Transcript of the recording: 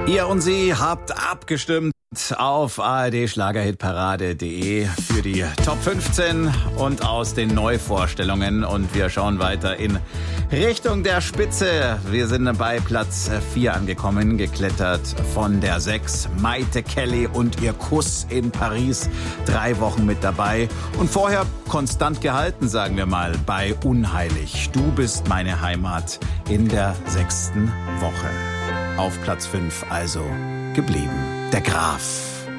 Ihr und Sie habt abgestimmt auf ard-schlagerhitparade.de für die Top 15 und aus den Neuvorstellungen. Und wir schauen weiter in Richtung der Spitze. Wir sind bei Platz 4 angekommen, geklettert von der 6. Maite Kelly und ihr Kuss in Paris. 3 Wochen mit dabei. Und vorher konstant gehalten, sagen wir mal, bei Unheilig. Du bist meine Heimat in der 6. Woche. Auf Platz 5 also geblieben. Der Graf.